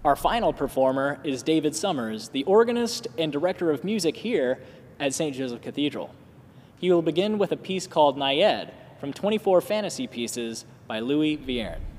Our final performer is David Summers, the organist and director of music here at St. Joseph Cathedral. He will begin with a piece called Naiad from 24 Fantasy Pieces by Louis Vierne.